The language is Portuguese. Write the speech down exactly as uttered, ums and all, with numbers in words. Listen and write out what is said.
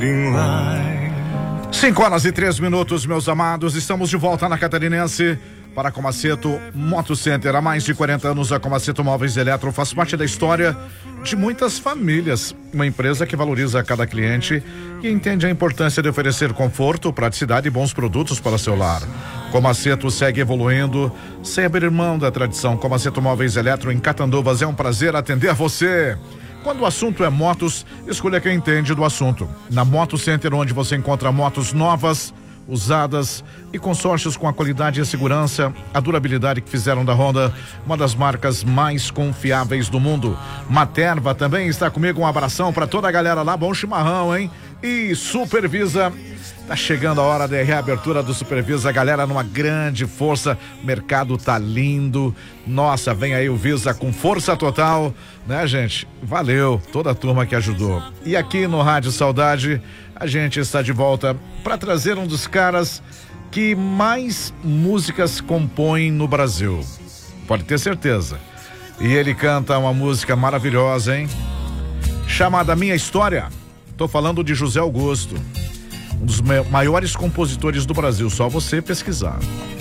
Cinco horas e três minutos, meus amados. Estamos de volta na Catarinense para a Comaceto Moto Center. Há mais de quarenta anos, a Comaceto Móveis Eletro faz parte da história de muitas famílias. Uma empresa que valoriza cada cliente e entende a importância de oferecer conforto, praticidade e bons produtos para seu lar. Comaceto segue evoluindo sem abrir mão da tradição. Comaceto Móveis Eletro em Catanduvas, é um prazer atender você. Quando o assunto é motos, escolha quem entende do assunto. Na Moto Center, onde você encontra motos novas, usadas e consórcios com a qualidade e a segurança, a durabilidade que fizeram da Honda uma das marcas mais confiáveis do mundo. Materva também está comigo, um abração para toda a galera lá, bom chimarrão, hein? E Supervisa, tá chegando a hora da reabertura do Supervisa, a galera numa grande força, o mercado tá lindo, nossa, vem aí o Visa com força total, né, gente? Valeu, toda a turma que ajudou. E aqui no Rádio Saudade, a gente está de volta para trazer um dos caras que mais músicas compõem no Brasil, pode ter certeza. E ele canta uma música maravilhosa, hein? Chamada Minha História. Tô falando de José Augusto, um dos maiores compositores do Brasil, só você pesquisar.